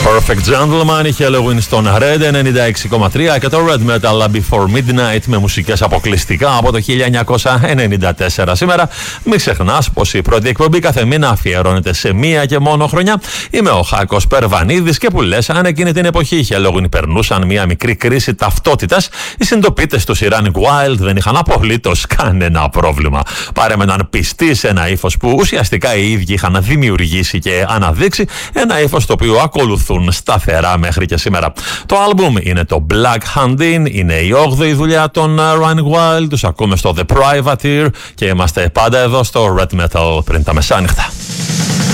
Perfect Gentleman είχε Halloween στον Red 96,3 και το Red Metal Before Midnight με μουσικές αποκλειστικά από το 1994. Σήμερα μην ξεχνάς πως η πρώτη εκπομπή κάθε μήνα αφιερώνεται σε μία και μόνο χρονιά. Είμαι ο Χάκος Περβανίδης και που λες, αν εκείνη την εποχή οι Halloween περνούσαν μία μικρή κρίση ταυτότητας, οι συντοπίτες του Tyrannic Wild δεν είχαν απολύτως κανένα πρόβλημα. Παρέμεναν πιστοί σε ένα ύφος που ουσιαστικά οι ίδιοι είχαν δημιουργήσει και αναδείξει, ένα ύφος το οποίο ακολουθούν σταθερά μέχρι και σήμερα. Το άλμπουμ είναι το Black Handin, είναι η 8η δουλειά των Tyrannic Wild, τους ακούμε στο The Privateer και είμαστε πάντα εδώ στο Red Metal πριν τα μεσάνυχτα.